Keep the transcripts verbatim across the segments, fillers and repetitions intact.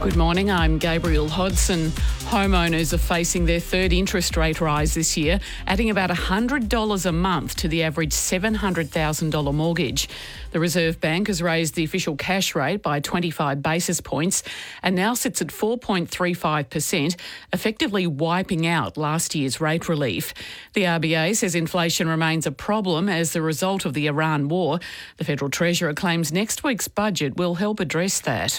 Good morning, I'm Gabriel Hodson. Homeowners are facing their third interest rate rise this year, adding about one hundred dollars a month to the average seven hundred thousand dollars mortgage. The Reserve Bank has raised the official cash rate by twenty-five basis points and now sits at four point three five percent, effectively wiping out last year's rate relief. The R B A says inflation remains a problem as a result of the Iran war. The Federal Treasurer claims next week's budget will help address that.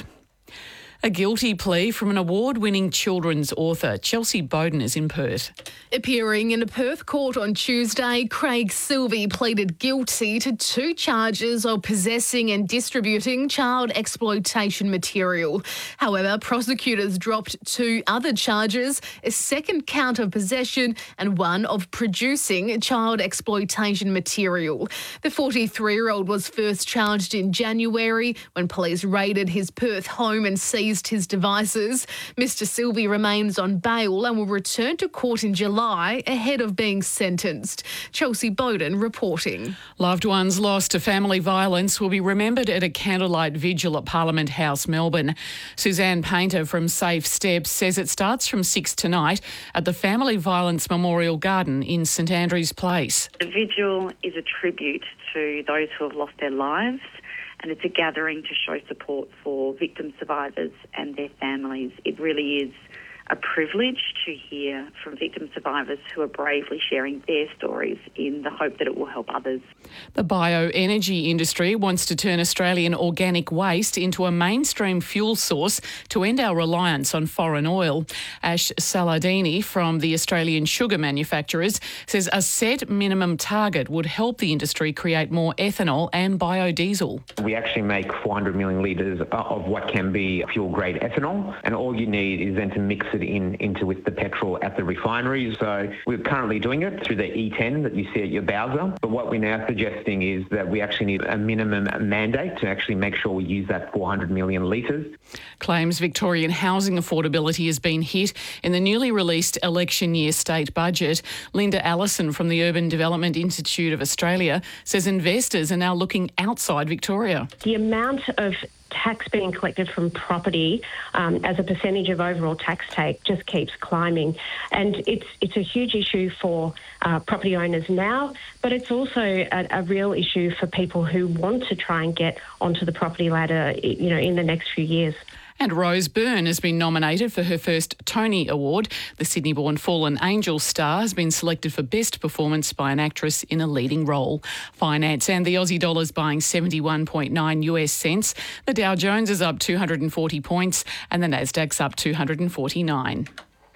A guilty plea from an award-winning children's author. Chelsea Bowden is in Perth. Appearing in a Perth court on Tuesday, Craig Silvey pleaded guilty to two charges of possessing and distributing child exploitation material. However, prosecutors dropped two other charges, a second count of possession and one of producing child exploitation material. The forty-three-year-old was first charged in January when police raided his Perth home and seized his devices. Mister Silvey remains on bail and will return to court in July ahead of being sentenced. Chelsea Bowden reporting. Loved ones lost to family violence will be remembered at a candlelight vigil at Parliament House, Melbourne. Suzanne Painter from Safe Steps says it starts from six tonight at the Family Violence Memorial Garden in St Andrew's Place. The vigil is a tribute to those who have lost their lives, and it's a gathering to show support for victim survivors and their families. It really is a privilege to hear from victim survivors who are bravely sharing their stories in the hope that it will help others. The bioenergy industry wants to turn Australian organic waste into a mainstream fuel source to end our reliance on foreign oil. Ash Saladini from the Australian Sugar Manufacturers says a set minimum target would help the industry create more ethanol and biodiesel. We actually make four hundred million litres of what can be fuel-grade ethanol, and all you need is then to mix it in into with the petrol at the refineries. So we're currently doing it through the E ten that you see at your Bowser. But what we're now suggesting is that we actually need a minimum mandate to actually make sure we use that four hundred million litres. Claims Victorian housing affordability has been hit in the newly released election year state budget. Linda Allison from the Urban Development Institute of Australia says investors are now looking outside Victoria. The amount of tax being collected from property um, as a percentage of overall tax take just keeps climbing, and it's it's a huge issue for uh, property owners now, but it's also a, a real issue for people who want to try and get onto the property ladder, you know, in the next few years. And Rose Byrne has been nominated for her first Tony Award. The Sydney-born Fallen Angels star has been selected for Best Performance by an actress in a leading role. Finance and the Aussie dollar's buying seventy-one point nine US cents. The Dow Jones is up two hundred forty points and the Nasdaq's up two hundred forty-nine.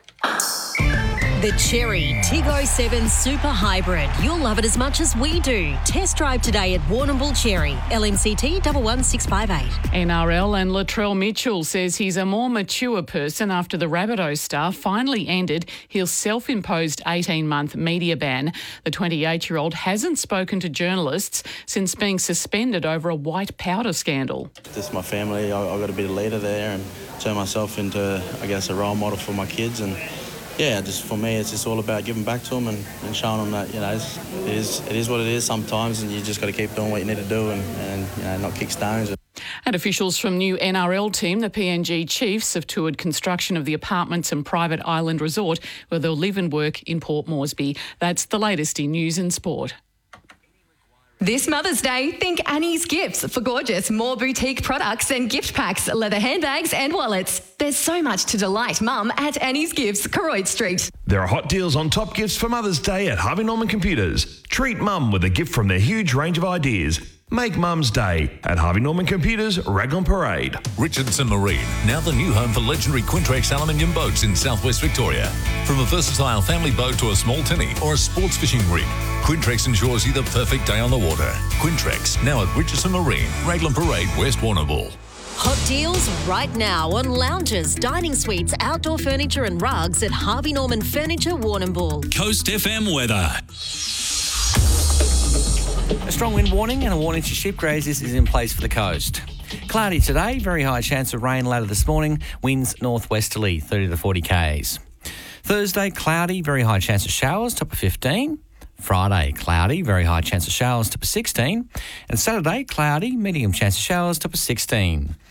The Chery Tiggo seven Super Hybrid. You'll love it as much as we do. Test drive today at Warrnambool Chery. L M C T one one six five eight. N R L and Latrell Mitchell says he's a more mature person after the Rabbitohs star finally ended his self-imposed eighteen-month media ban. The twenty-eight-year-old hasn't spoken to journalists since being suspended over a white powder scandal. This is my family. I, I've got to be the leader there and turn myself into, I guess, a role model for my kids. And yeah, just for me, it's just all about giving back to them and, and showing them that, you know, it's, it is it is what it is sometimes, and you just got to keep doing what you need to do and, and you know, not kick stones. And officials from new N R L team, the P N G Chiefs, have toured construction of the apartments and private island resort where they'll live and work in Port Moresby. That's the latest in news and sport. This Mother's Day, think Annie's Gifts for gorgeous, more boutique products and gift packs, leather handbags and wallets. There's so much to delight Mum at Annie's Gifts, Koroit Street. There are hot deals on top gifts for Mother's Day at Harvey Norman Computers. Treat Mum with a gift from their huge range of ideas. Make Mum's Day at Harvey Norman Computers, Raglan Parade. Richardson Marine, now the new home for legendary Quintrex aluminium boats in southwest Victoria. From a versatile family boat to a small tinny or a sports fishing rig, Quintrex ensures you the perfect day on the water. Quintrex, now at Richardson Marine, Raglan Parade, West Warrnambool. Hot deals right now on lounges, dining suites, outdoor furniture and rugs at Harvey Norman Furniture, Warrnambool. Coast F M weather. A strong wind warning and a warning to sheep grazers is in place for the coast. Cloudy today, very high chance of rain later this morning, winds northwesterly, thirty to forty k's. Thursday, cloudy, very high chance of showers, top of fifteen. Friday, cloudy, very high chance of showers, top of sixteen. And Saturday, cloudy, medium chance of showers, top of sixteen.